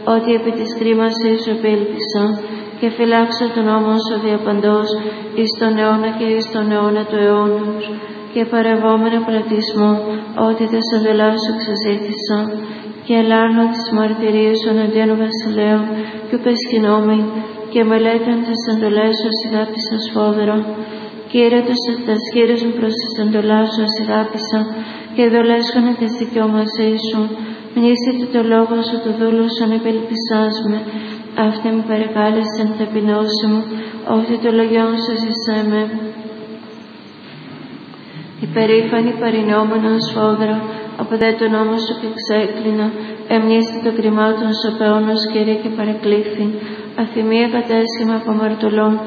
ότι επί της κρίμασής σου επέλπισα, και φυλάξω τον νόμο σου διαπαντός, εις τον αιώνα και εις τον αιώνα του αιώνους, και παρευόμενο πρατισμό, ότι τα σαντελά σου ξεζήτησα, και ελάρνω τις μαρτυρίες σου εναντίον βασιλέων, και πεσχυνόμοι, και μελέτων τις εντολές σου ασηγάπησα σφόδρα. Κύριε, τα σχήρες μου προς τις εντολάς σου ασηγάπησα, και δολέσχονα τις δικαιώμασής σου. Μνήσετε το λόγο σου του δούλου σου επελπισάς με. Αυτή μου παρεκάλεσε την ταπεινώση μου, ότι το λογιόν σου ζησέ με. Υπερήφανη παρεινόμενον σφόδρα, από δε το νόμο σου και ξέκλεινα. Εμνήστη το κρυμάτων σου πεώνος, Κύριε, και παρεκλήθη. Αθυμία κατέσχημα από αμαρτωλών,